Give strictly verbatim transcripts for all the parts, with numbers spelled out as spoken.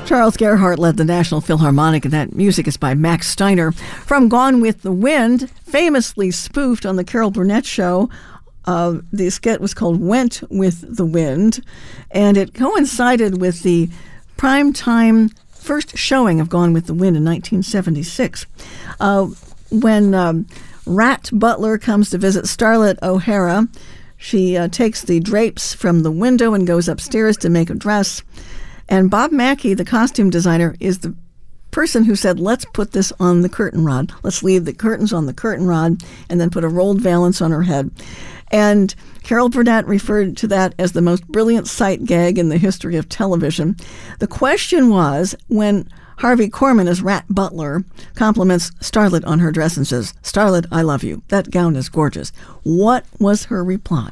Charles Gerhardt led the National Philharmonic, and that music is by Max Steiner. From Gone with the Wind, famously spoofed on the Carol Burnett Show. Uh, the skit was called Went with the Wind, and it coincided with the primetime first showing of Gone with the Wind in nineteen seventy-six. Uh, when um, Rat Butler comes to visit Starlet O'Hara, she uh, takes the drapes from the window and goes upstairs to make a dress. And Bob Mackie, the costume designer, is the person who said, let's put this on the curtain rod. Let's leave the curtains on the curtain rod and then put a rolled valance on her head. And Carol Burnett referred to that as the most brilliant sight gag in the history of television. The question was, when Harvey Korman as Rat Butler compliments Starlet on her dress and says, Starlet, I love you. That gown is gorgeous. What was her reply?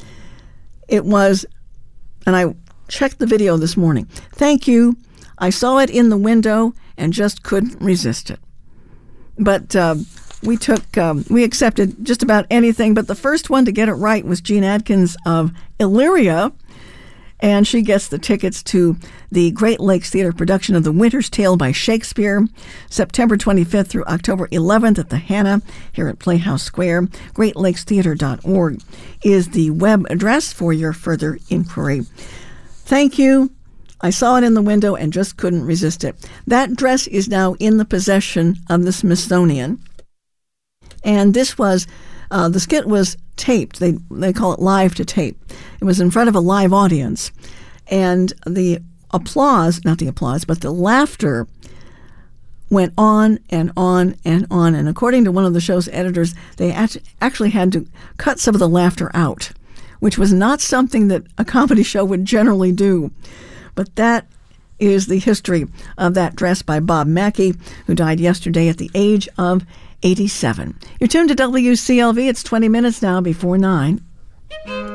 It was, and I checked the video this morning. Thank you. I saw it in the window and just couldn't resist it. But uh, we took, um, we accepted just about anything. But the first one to get it right was Jean Adkins of Illyria. And she gets the tickets to the Great Lakes Theater production of The Winter's Tale by Shakespeare, September twenty-fifth through October eleventh at the Hannah here at Playhouse Square. great lakes theater dot org is the web address for your further inquiry. Thank you. I saw it in the window and just couldn't resist it. That dress is now in the possession of the Smithsonian. And this was, uh, the skit was taped. They they call it live to tape. It was in front of a live audience. And the applause, not the applause, but the laughter went on and on and on. And according to one of the show's editors, they act- actually had to cut some of the laughter out, which was not something that a comedy show would generally do. But that is the history of that dress by Bob Mackie, who died yesterday at the age of eighty-seven. You're tuned to W C L V. It's twenty minutes now before nine.